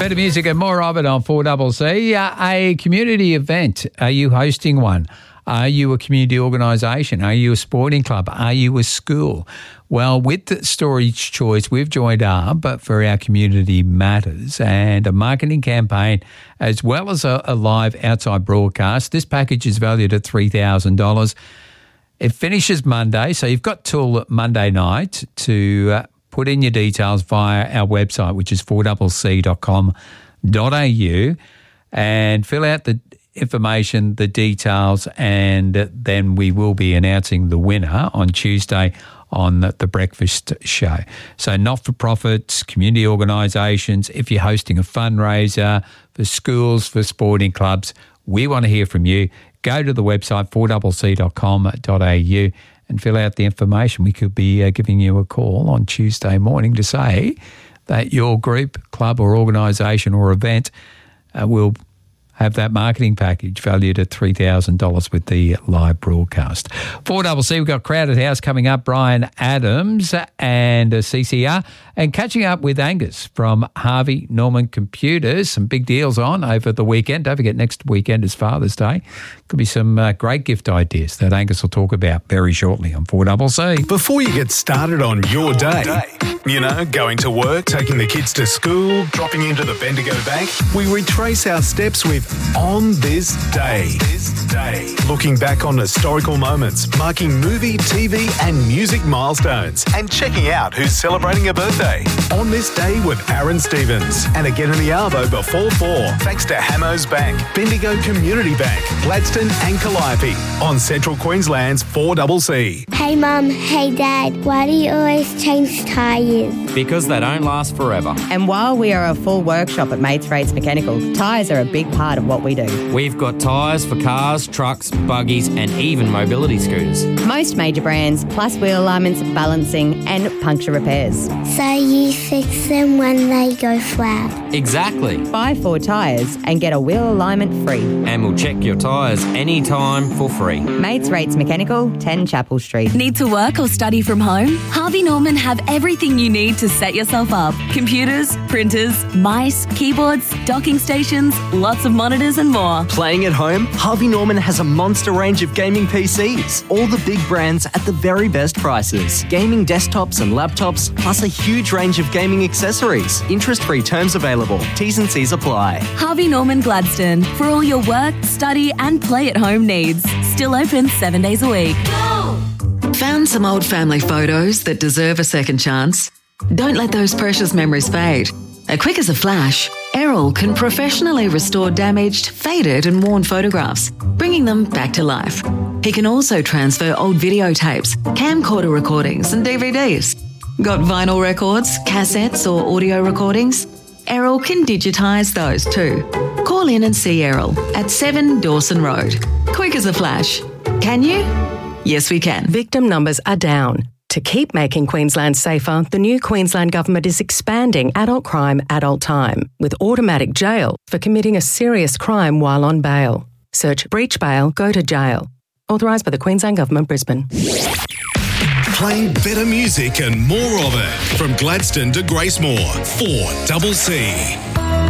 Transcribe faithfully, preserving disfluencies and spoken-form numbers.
Better music and more of it on four C C. Uh, a community event. Are you hosting one? Are you a community organisation? Are you a sporting club? Are you a school? Well, with the Storage Choice, we've joined up for our Community Matters and a marketing campaign as well as a, a live outside broadcast. This package is valued at three thousand dollars. It finishes Monday, so you've got till Monday night to uh, put in your details via our website, which is four c c dot com dot a u, and fill out the information, the details, and then we will be announcing the winner on Tuesday on the, the breakfast show. So not-for-profits, community organisations, if you're hosting a fundraiser for schools, for sporting clubs, we want to hear from you. Go to the website four c c dot com dot a u and fill out the information. We could be uh, giving you a call on Tuesday morning to say that your group, club or organisation or event uh, will have that marketing package valued at three thousand dollars with the live broadcast. four C C, we've got Crowded House coming up, Brian Adams and uh, C C R, and catching up with Angus from Harvey Norman Computers. Some big deals on over the weekend. Don't forget, next weekend is Father's Day. Could be some uh, great gift ideas that Angus will talk about very shortly on four C C. Before you get started on your day, you know, going to work, taking the kids to school, dropping into the Bendigo Bank, we retrace our steps with On This Day. This day. Looking back on historical moments, marking movie, T V and music milestones, and checking out who's celebrating a birthday. On This Day with Aaron Stevens. And again in the Arvo before four, thanks to Hamos Bank, Bendigo Community Bank, Gladstone and Calliope on Central Queensland's four C C. Hey Mum, hey Dad, why do you always change tyres? Because they don't last forever. And while we are a full workshop at Mates Rates Mechanical, tyres are a big part of what we do. We've got tyres for cars, trucks, buggies and even mobility scooters. Most major brands, plus wheel alignments, balancing and puncture repairs. So you fix them when they go flat? Exactly. Buy four tyres and get a wheel alignment free. And we'll check your tyres anytime for free. Mates Rates Mechanical, ten Chapel Street. Need to work or study from home? Harvey Norman have everything you need to set yourself up. Computers, printers, mice, keyboards, docking stations, lots of monitors and more. Playing at home? Harvey Norman has a monster range of gaming P Cs. All the big brands at the very best prices. Gaming desktops and laptops, plus a huge range of gaming accessories. Interest-free terms available. T's and C's apply. Harvey Norman Gladstone. For all your work, study and play at home needs. Still open seven days a week. Go! Found some old family photos that deserve a second chance? Don't let those precious memories fade. A quick as a flash, Errol can professionally restore damaged, faded and worn photographs, bringing them back to life. He can also transfer old videotapes, camcorder recordings and D V Ds. Got vinyl records, cassettes or audio recordings? Errol can digitise those too. Call in and see Errol at seven Dawson Road. Quick as a flash. Can you? Yes, we can. Victim numbers are down. To keep making Queensland safer, the new Queensland Government is expanding adult crime, adult time, with automatic jail for committing a serious crime while on bail. Search breach bail, go to jail. Authorised by the Queensland Government, Brisbane. Playing better music and more of it from Gladstone to Gracemore. four C C.